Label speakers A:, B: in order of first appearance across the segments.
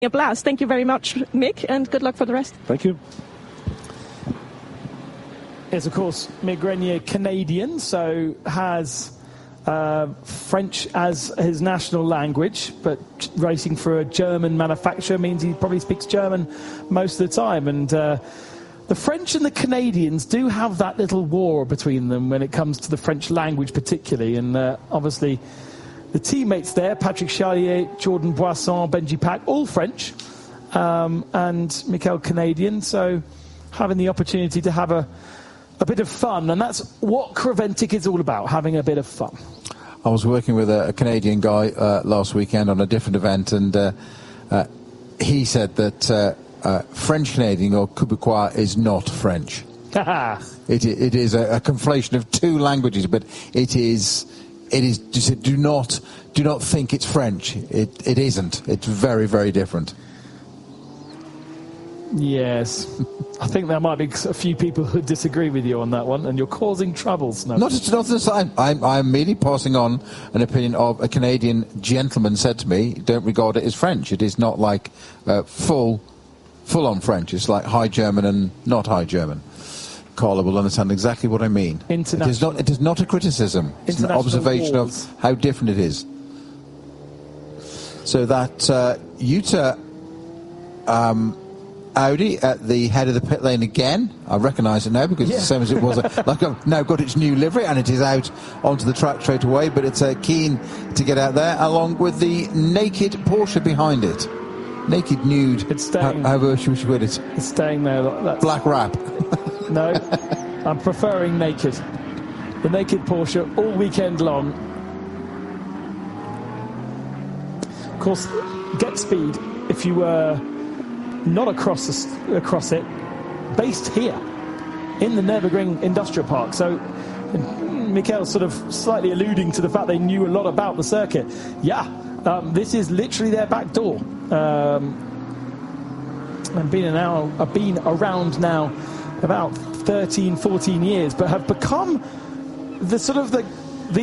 A: A blast. Thank you very much, Mick, and good luck for the rest.
B: Thank you. Is, of course, Mick Grenier Canadian, so has French as his national language, but racing for a German manufacturer means he probably speaks German most of the time. And the French and the Canadians do have that little war between them when it comes to the French language particularly. And obviously the teammates there, Patrick Charlier, Jordan Boisson, Benji Pack, all French, and Mikel Canadian. So having the opportunity to have a bit of fun, and that's what Creventic is all about, having a bit of fun.
C: I was working with a Canadian guy last weekend on a different event, and he said that French Canadian or Quebecois is not French. It is a conflation of two languages, but it is. Do not think it's French. It isn't. It's very, very different.
B: Yes, I think there might be a few people who disagree with you on that one, and you're causing troubles. No.
C: Not at the time. I'm merely passing on an opinion of a Canadian gentleman said to me, "Don't regard it as French. It is not like full-on French. It's like High German and not High German." Carla will understand exactly what I mean. It is not a criticism. It's an observation of how different it is. So that Utah Audi at the head of the pit lane again. I recognise it now because it's the same as it was. Like I've now got its new livery and it is out onto the track straight away, but it's keen to get out there along with the naked Porsche behind it. Naked nude.
B: It's staying.
C: However she was with it.
B: It's staying there. That's
C: black wrap.
B: No, I'm preferring naked. The naked Porsche all weekend long. Of course, Get Speed, if you were not across it, based here in the Nürburgring Industrial Park. So Mikel's sort of slightly alluding to the fact they knew a lot about the circuit. This is literally their back door. I've been around now about 13, 14 years, but have become the sort of the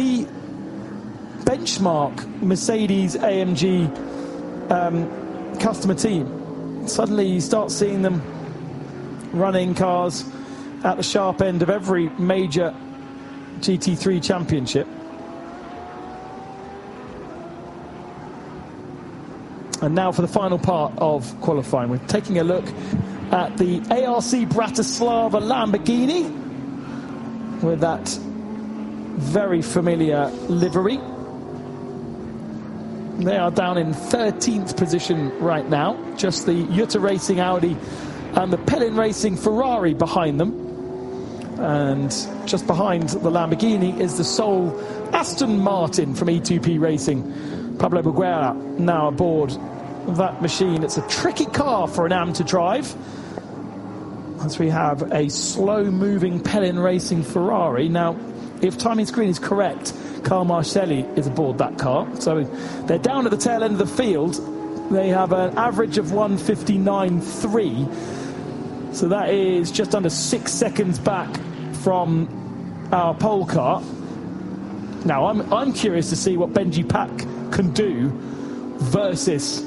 B: benchmark Mercedes AMG customer team. Suddenly you start seeing them running cars at the sharp end of every major GT3 championship. And now for the final part of qualifying, we're taking a look at the ARC Bratislava Lamborghini with that very familiar livery. They are down in 13th position right now, just the Jutta Racing Audi and the Pellin Racing Ferrari behind them. And just behind the Lamborghini is the sole Aston Martin from E2P Racing. Pablo Boguera now aboard that machine. It's a tricky car for an AM to drive, as we have a slow-moving Pellin Racing Ferrari. Now, if timing screen is correct, Carl Marcelli is aboard that car. So they're down at the tail end of the field. They have an average of 1:59.3. So that is just under 6 seconds back from our pole car. Now, I'm curious to see what Benji Pack can do versus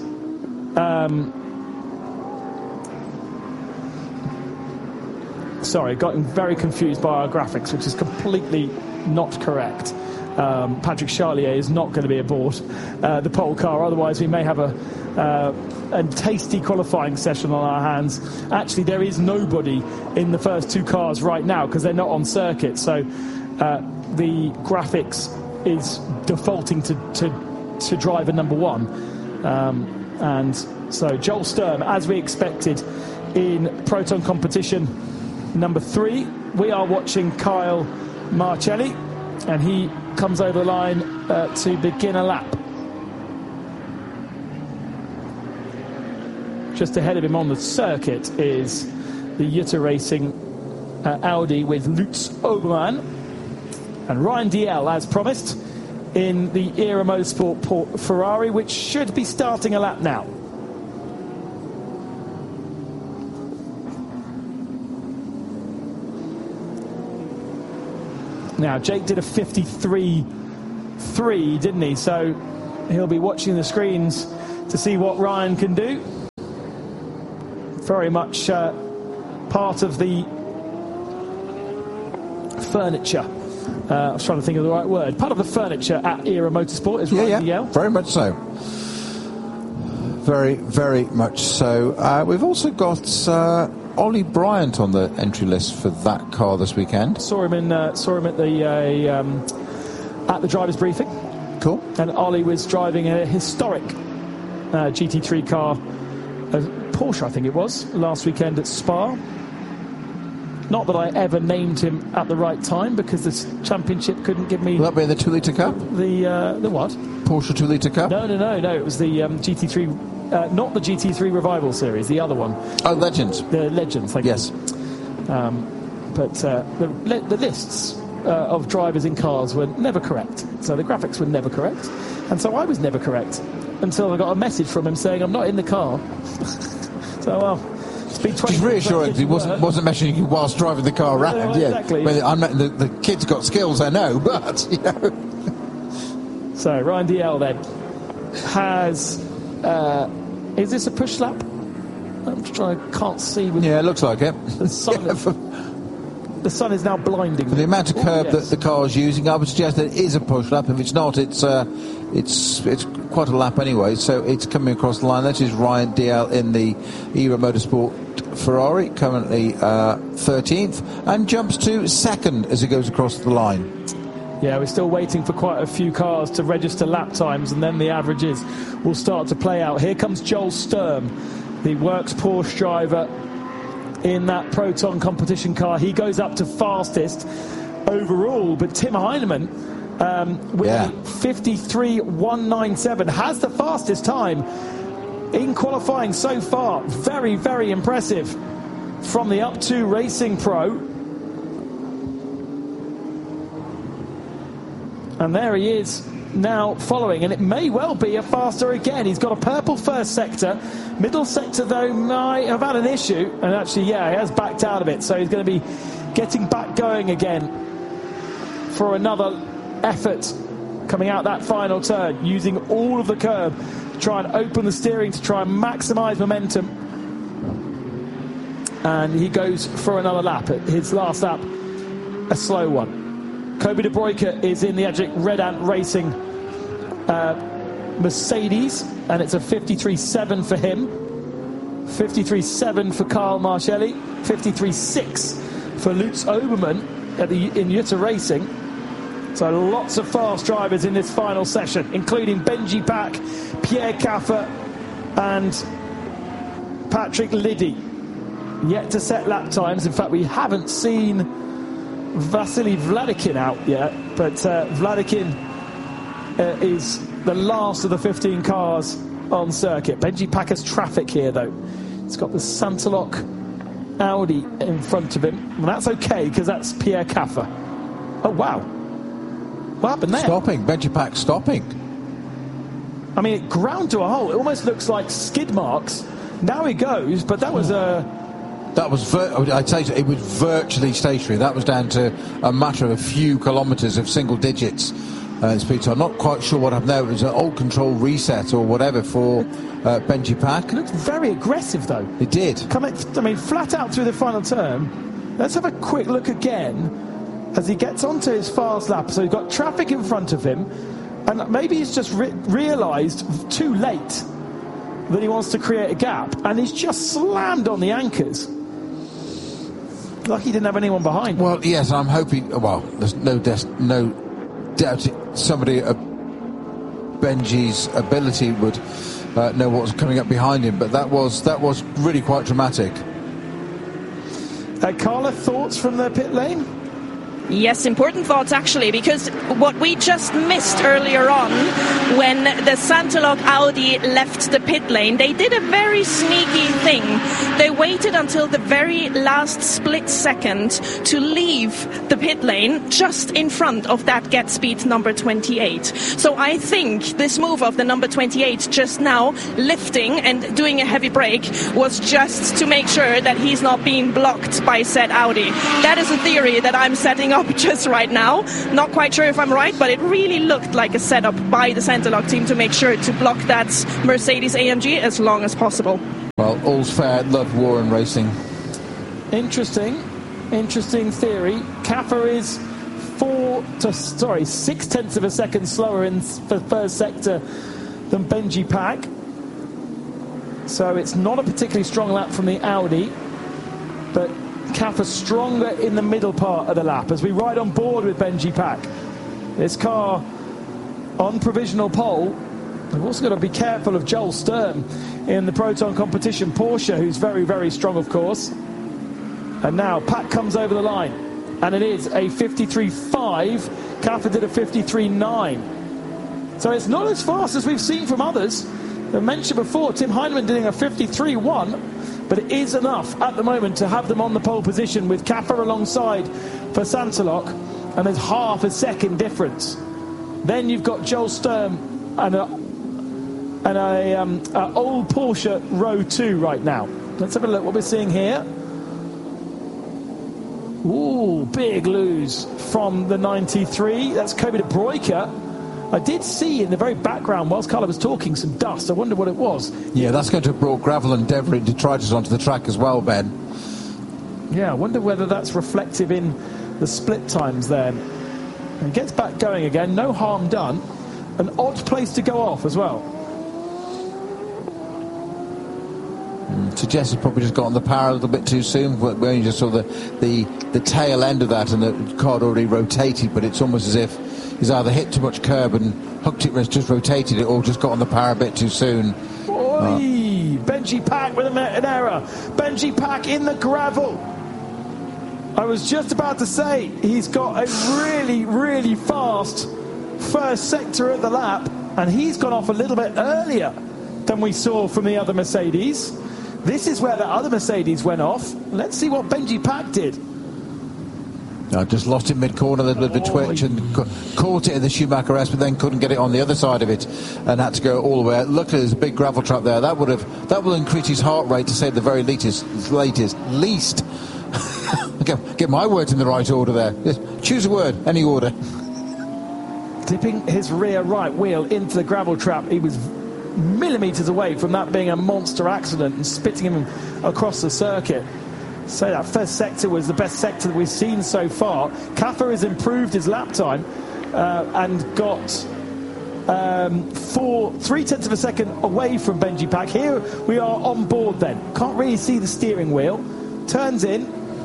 B: sorry, gotten very confused by our graphics, which is completely not correct. Patrick Charlier is not going to be aboard the pole car, otherwise we may have a tasty qualifying session on our hands. Actually, there is nobody in the first two cars right now because they're not on circuit, so the graphics is defaulting to driver number one. And so Joel Sturm, as we expected in Proton competition number 3, we are watching Kyle Marcelli, and he comes over the line to begin a lap. Just ahead of him on the circuit is the Jutta Racing Audi with Lutz Obermann and Ryan Diel, as promised, in the Era Motorsport Ferrari, which should be starting a lap now. Now, Jake did a 53.3, didn't he? So he'll be watching the screens to see what Ryan can do. very much part of the furniture. I was trying to think of the right word. Part of the furniture at Era Motorsport is Ryan Dalziel.
C: Very much so. Very, very much so. We've also got Ollie Bryant on the entry list for that car this weekend.
B: Saw him at the drivers' briefing.
C: Cool.
B: And Ollie was driving a historic GT3 car, a Porsche, I think it was, last weekend at Spa. Not that I ever named him at the right time, because the championship couldn't give me...
C: Will that be in the 2-litre Cup?
B: The what?
C: Porsche 2-litre Cup?
B: No. It was the GT3, not the GT3 Revival Series, the other one.
C: Oh, Legends.
B: The Legends, thank
C: yes.
B: you. But the lists of drivers in cars were never correct. So the graphics were never correct. And so I was never correct until I got a message from him saying I'm not in the car. So, well...
C: Which is reassuring, he wasn't mentioning you whilst driving the car around.
B: Yeah, exactly.
C: The kid's got skills, I know, but, you know.
B: So, Ryan Dalziel then has... is this a push lap? I'm trying, I can't see.
C: Yeah, it looks like it.
B: The sun is now blinding.
C: For the amount of curb that the car is using, I would suggest that it is a push lap. If it's not, it's quite a lap anyway. So it's coming across the line. That is Ryan Dalziel in the Era Motorsport Ferrari, currently 13th, and jumps to second as he goes across the line.
B: Yeah, we're still waiting for quite a few cars to register lap times, and then the averages will start to play out. Here comes Joel Sturm, the Works Porsche driver in that Proton competition car. He goes up to fastest overall, but Tim Heinemann with 53.197 has the fastest time in qualifying so far. Very, very impressive from the Up2 Racing Pro. And there he is now following, and it may well be a faster again. He's got a purple first sector. Middle sector, though, might have had an issue. And actually, he has backed out of it. So he's going to be getting back going again for another effort coming out that final turn, using all of the curb to try and open the steering, to try and maximise momentum. And he goes for another lap. His last lap, a slow one. Kobe De Bruyke is in the Adric Red Ant Racing Mercedes, and it's a 53.7 for him, 53.7 for Karl Marcelli, 53.6 for Lutz Obermann in Jutta Racing. So lots of fast drivers in this final session, including Benji Pack, Pierre Caffer and Patrick Liddy. Yet to set lap times. In fact, we haven't seen Vasily Vladikin out yet, but Vladikin is the last of the 15 cars on circuit. Benji Packer's traffic here, though. He's got the Santalok Audi in front of him, and that's okay because that's Pierre Caffer. Oh wow, what happened there?
C: Stopping, Benji Pack stopping.
B: I mean, it ground to a hole. It almost looks like skid marks. Now he goes, but that was
C: That was, I'd say it was virtually stationary. That was down to a matter of a few kilometres of single digits speed. So I'm not quite sure what happened there. It was an old control reset or whatever for Benji Pack.
B: It looked very aggressive, though.
C: It did.
B: Flat out through the final turn. Let's have a quick look again as he gets onto his fast lap. So he's got traffic in front of him, and maybe he's just realised too late that he wants to create a gap, and he's just slammed on the anchors. Lucky he didn't have anyone behind him.
C: Well, yes, I'm hoping. Well, there's no doubt somebody of Benji's ability would know what was coming up behind him, but that was really quite dramatic.
B: Carla, thoughts from the pit lane?
A: Yes, important thoughts actually, because what we just missed earlier on when the Santalok Audi left the pit lane, they did a very sneaky thing. They waited until the very last split second to leave the pit lane just in front of that get speed number 28. So I think this move of the number 28 just now lifting and doing a heavy brake was just to make sure that he's not being blocked by said Audi. That is a theory that I'm setting up just right now. Not quite sure if I'm right, but it really looked like a setup by the Santalok team to make sure to block that Mercedes AMG as long as possible.
C: Well, all's fair, love, war and racing.
B: Interesting theory. Kaffer is 6/10 of a second slower in the first sector than Benji Pack. So it's not a particularly strong lap from the Audi, but Kaffer stronger in the middle part of the lap as we ride on board with Benji Pack. This car on provisional pole. We've also got to be careful of Joel Sturm in the Proton competition. Porsche, who's very, very strong, of course. And now Pack comes over the line, and it is a 53.5. Kaffer did a 53.9. So it's not as fast as we've seen from others. I mentioned before, Tim Heinemann doing a 53.1, but it is enough at the moment to have them on the pole position with Kaffer alongside for Santalok, and there's half a second difference. Then you've got Joel Sturm and a old Porsche row 2 right now. Let's have a look what we're seeing here. Ooh, big lose from the 93. That's Kobe de Bruyker. I did see in the very background, whilst Carla was talking, some dust. I wonder what it was.
C: Yeah, that's going to have brought gravel and debris and detritus onto the track as well, Ben.
B: Yeah, I wonder whether that's reflective in the split times then. And gets back going again, no harm done. An odd place to go off as well.
C: Suggests he probably just got on the power a little bit too soon. We only just saw the tail end of that, and the car had already rotated, but it's almost as if he's either hit too much curb and hooked it, just rotated it, or just got on the power a bit too soon.
B: Benji Pack with an error. Benji Pack in the gravel. I was just about to say, he's got a really, really fast first sector of the lap, and he's gone off a little bit earlier than we saw from the other Mercedes. This is where the other Mercedes went off. Let's see what Benji Pack did.
C: I just lost it mid-corner, a little bit of a twitch, and caught it in the Schumacher S, but then couldn't get it on the other side of it, and had to go all the way. Luckily, there's a big gravel trap there. That will increase his heart rate, to say the very least. Get my words in the right order there. Just choose a word, any order.
B: Dipping his rear right wheel into the gravel trap. He was millimetres away from that being a monster accident and spitting him across the circuit. So that first sector was the best sector that we've seen so far. Kaffer has improved his lap time and got 3/10 of a second away from Benji Pack. Here we are on board then. Can't really see the steering wheel. Turns in.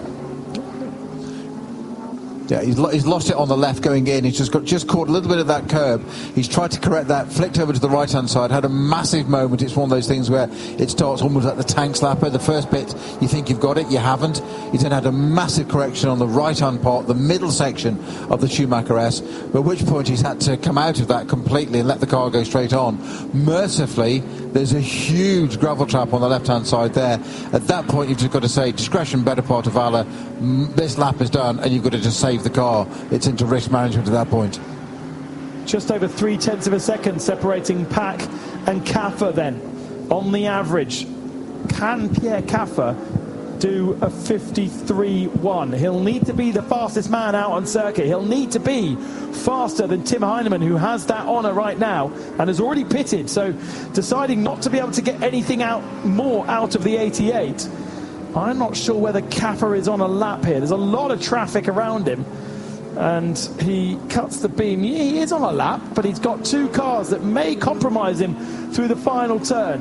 C: Yeah, he's lost it on the left going in. He's just caught a little bit of that curb. He's tried to correct that, flicked over to the right-hand side, had a massive moment. It's one of those things where it starts almost like the tank slapper. The first bit, you think you've got it, you haven't. He's then had a massive correction on the right-hand part, the middle section of the Schumacher S, at which point he's had to come out of that completely and let the car go straight on. Mercifully, there's a huge gravel trap on the left-hand side there. At that point, you've just got to say, discretion, better part of valor. This lap is done, and you've got to just save the car. It's into risk management at that point.
B: Just over 3/10 of a second separating Pack and Kaffer then. On the average, can Pierre Kaffer do a 53.1? He'll need to be the fastest man out on circuit. He'll need to be faster than Tim Heinemann, who has that honour right now and has already pitted. So deciding not to be able to get anything more out of the 88. I'm not sure whether Kaffer is on a lap here. There's a lot of traffic around him, and he cuts the beam. He is on a lap, but he's got two cars that may compromise him through the final turn.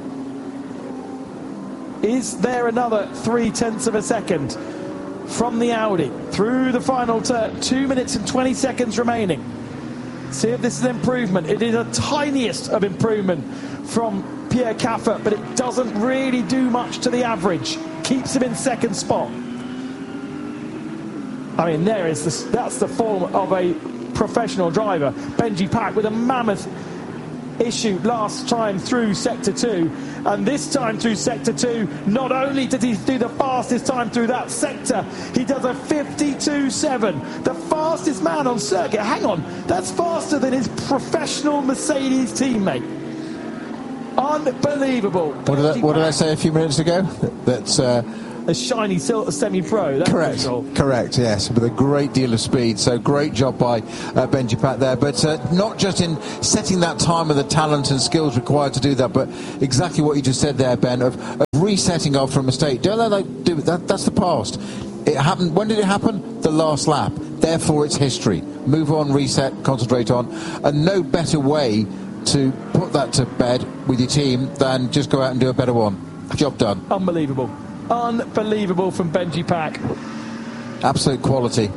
B: Is there another 3/10 of a second from the Audi through the final turn? 2 minutes and 20 seconds remaining. See if this is an improvement. It is a tiniest of improvement from Pierre Kaffer, but it doesn't really do much to the average. Keeps him in second spot. I mean, that's the form of a professional driver. Benji Pack with a mammoth issue last time through Sector 2, and this time through Sector 2, not only did he do the fastest time through that sector, he does a 52.7, the fastest man on circuit. Hang on, that's faster than his professional Mercedes teammate. Unbelievable.
C: What did I say a few minutes ago? That's
B: a shiny semi-pro.
C: Correct, yes, with a great deal of speed. So great job by Benji Pack there. But not just in setting that time with the talent and skills required to do that, but exactly what you just said there, Ben, of resetting after a mistake. Don't let that do that. That's the past. It happened. When did it happen? The last lap. Therefore, it's history. Move on, reset, concentrate on. And no better way to put that to bed with your team than just go out and do a better one. Job done.
B: Unbelievable. Unbelievable from Benji Pack.
C: Absolute quality.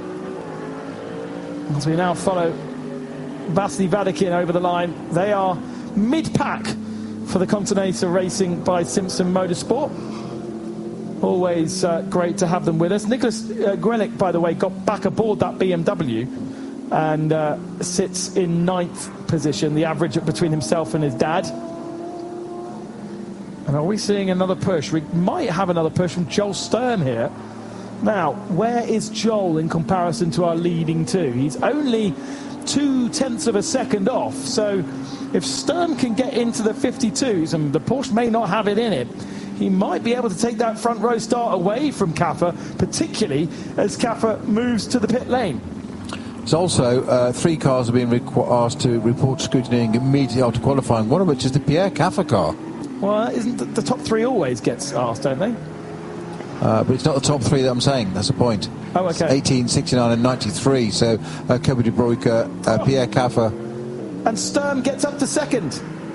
B: As we now follow Vasily Vadakin over the line. They are mid-pack for the Continental Racing by Simpson Motorsport. Always great to have them with us. Nicholas Grelick, by the way, got back aboard that BMW and sits in 9th position, the average between himself and his dad. And are we seeing another push? We might have another push from Joel Sturm here. Now, where is Joel in comparison to our leading two? He's only 0.2 of a second off. So if Sturm can get into the 52s, and the Porsche may not have it in it, he might be able to take that front row start away from Kaffer, particularly as Kaffer moves to the pit lane.
C: There's also 3 cars are being asked to report scrutinying immediately after qualifying, one of which is the Pierre Kaffer car.
B: Well, isn't the top 3 always gets asked, don't they?
C: But it's not the top 3 that I'm saying. That's the point.
B: Oh, okay.
C: 18, 69 and 93. So Kobe de Broeke, Pierre Kaffer.
B: And Sturm gets up to second.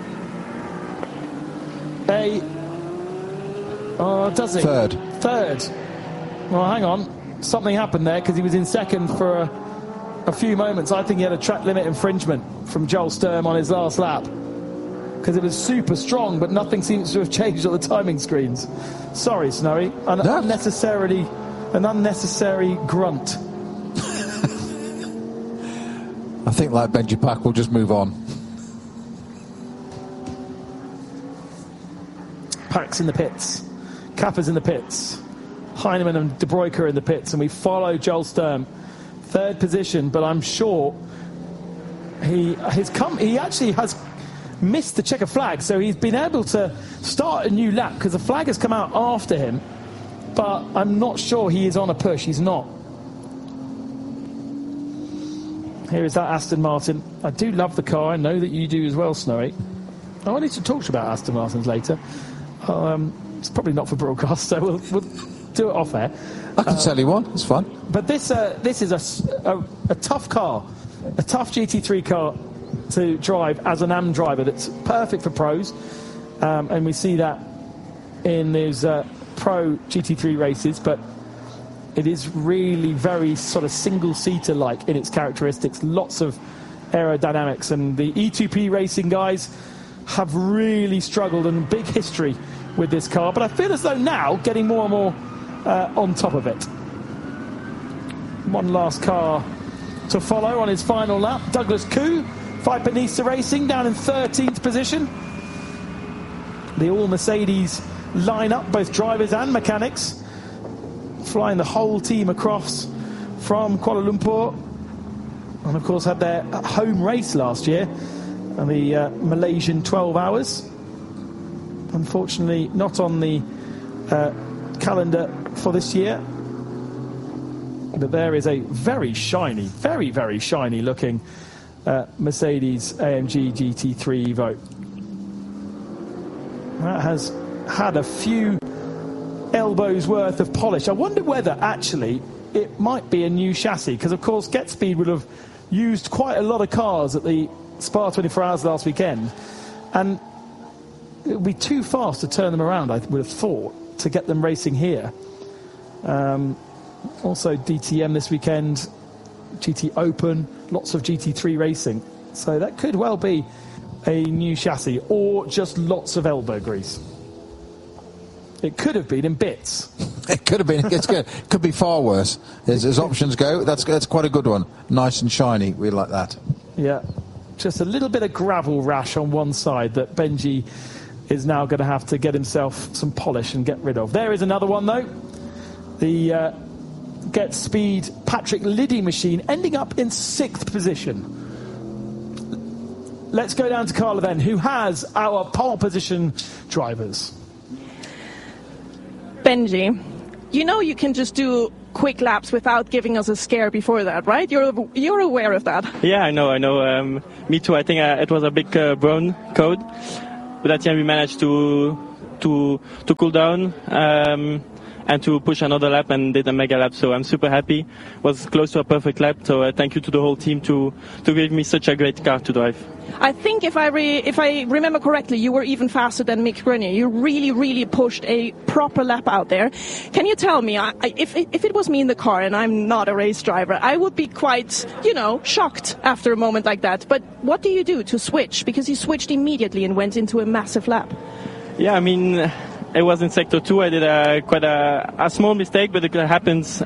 B: Does he?
C: Third.
B: Well, hang on. Something happened there because he was in second for a few moments. I think he had a track limit infringement from Joel Sturm on his last lap, because it was super strong, but nothing seems to have changed on the timing screens. Sorry, Snowy. An unnecessary grunt.
C: I think, like Benji Pack, we'll just move on.
B: Pack's in the pits. Kappa's in the pits. Heinemann and De Broeke are in the pits, and we follow Joel Sturm. 3rd position, but I'm sure he actually has missed the checker flag, so he's been able to start a new lap because the flag has come out after him, but I'm not sure he is on a push. He's not. Here is that Aston Martin. I do love the car. I know that you do as well, Snowy. I need to talk to you about Aston Martins later. It's probably not for broadcast, so we'll do it off air.
C: I can sell you one. It's fun.
B: But this is a tough car, a tough GT3 car to drive as an AM driver. That's perfect for pros, and we see that in those pro GT3 races. But it is really very sort of single-seater like in its characteristics. Lots of aerodynamics, and the E2P racing guys have really struggled, and big history with this car. But I feel as though now getting more and more on top of it. One last car to follow on his final lap. Douglas Koo, Viper Nisa Racing, down in 13th position. The all Mercedes lineup, both drivers and mechanics, flying the whole team across from Kuala Lumpur, and of course had their home race last year and the Malaysian 12 hours. Unfortunately not on the calendar for this year, but there is a very shiny, very, very shiny looking Mercedes AMG GT3 Evo. That has had a few elbows worth of polish. I wonder whether actually it might be a new chassis, because of course GetSpeed would have used quite a lot of cars at the Spa 24 Hours last weekend, and it would be too fast to turn them around, I would have thought, to get them racing here. Also DTM this weekend, GT Open, lots of GT3 racing, so that could well be a new chassis, or just lots of elbow grease. It could have been in bits.
C: It could have been. It's good. Could be far worse. As options go, that's quite a good one. Nice and shiny. We like that. Yeah.
B: Just a little bit of gravel rash on one side that Benji is now going to have to get himself some polish and get rid of. There is another one, though. The GetSpeed Patrick Liddy machine ending up in 6th position. Let's go down to Carla then, who has our pole position drivers.
A: Benji, you know you can just do quick laps without giving us a scare before that, right? You're aware of that.
D: Yeah, I know. Me too. I think it was a big brown code, but at the end we managed to to cool down. And to push another lap and did a mega lap. So I'm super happy. Was close to a perfect lap. So thank you to the whole team to give me such a great car to drive.
A: I think if I remember correctly, you were even faster than Mick Grenier. You really pushed a proper lap out there. Can you tell me, if it was me in the car and I'm not a race driver, I would be quite, shocked after a moment like that. But what do you do to switch? Because you switched immediately and went into a massive lap.
D: Yeah, I mean, it was in sector 2. I did quite a small mistake, but it happens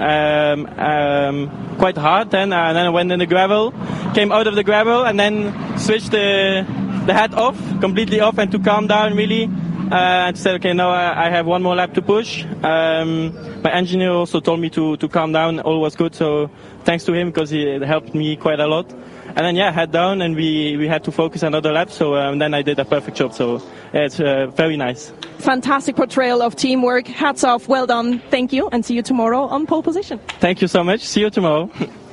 D: quite hard. Then I went in the gravel, came out of the gravel, and then switched the head off, completely off, and to calm down really. And said, okay, now I have one more lap to push. My engineer also told me to calm down. All was good, so thanks to him because he helped me quite a lot. And then head down, and we had to focus another lap. So then I did a perfect job. So it's very nice.
A: Fantastic portrayal of teamwork. Hats off. Well done. Thank you, and see you tomorrow on pole position.
D: Thank you so much. See you tomorrow.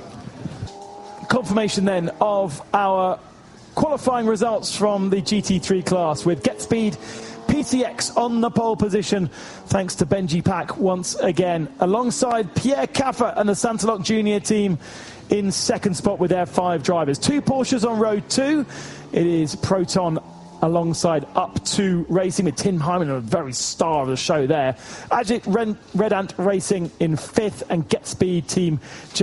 B: Confirmation then of our qualifying results from the GT3 class with GetSpeed PCX on the pole position, thanks to Benji Pack once again, alongside Pierre Caffer and the Santalok Junior team in second spot with their 5 drivers. 2 Porsches on row 2. It is Proton alongside Up 2 Racing with Tim Hyman, a very star of the show there. Agit Red Ant Racing in 5th, and GetSpeed team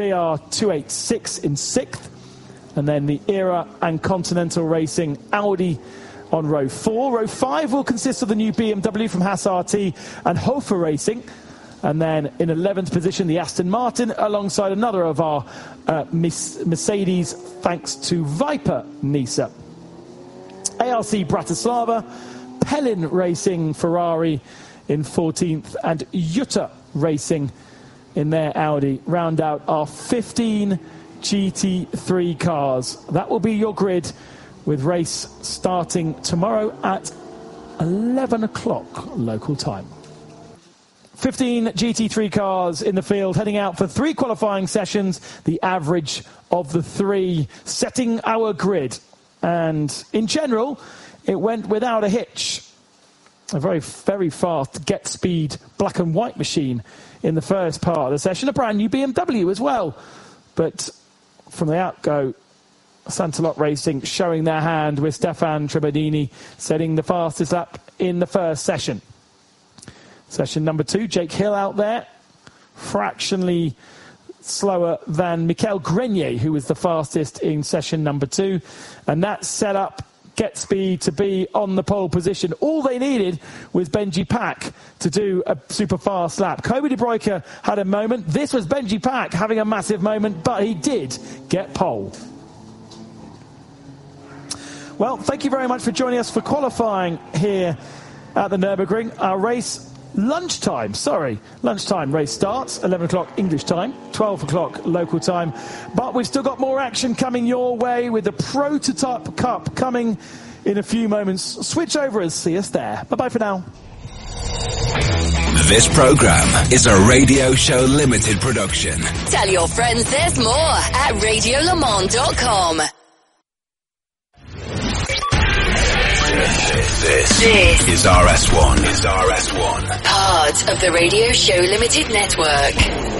B: JR286 in 6th. And then the Era and Continental Racing Audi on row 4. Row 5 will consist of the new BMW from Haas RT and Hofer Racing. And then in 11th position, the Aston Martin alongside another of our Mercedes, thanks to Viper Nisa. ARC Bratislava, Pellin Racing Ferrari in 14th, and Jutta Racing in their Audi round out our 15 GT3 cars. That will be your grid, with race starting tomorrow at 11 o'clock local time. 15 GT3 cars in the field, heading out for 3 qualifying sessions, the average of the 3, setting our grid. And in general, it went without a hitch. A very, very fast GetSpeed black and white machine in the first part of the session. A brand new BMW as well. But from the outgo, Santalok Racing showing their hand with Stefan Trebadini setting the fastest lap in the first session. Session number 2, Jake Hill out there, fractionally slower than Michael Grenier, who was the fastest in session number 2. And that set up GetSpeed to be on the pole position. All they needed was Benji Pack to do a super fast lap. Kobe De Bruyke had a moment. This was Benji Pack having a massive moment, but he did get pole. Well, thank you very much for joining us for qualifying here at the Nürburgring. Our race lunchtime race starts 11 o'clock English time, 12 o'clock local time, but we've still got more action coming your way with the Prototype Cup coming in a few moments. Switch over and see us there. Bye-bye for now.
E: This program is a Radio Show Limited production.
F: Tell your friends there's more at radiolemans.com.
E: This is RS1. Part
F: of the Radio Show Limited network.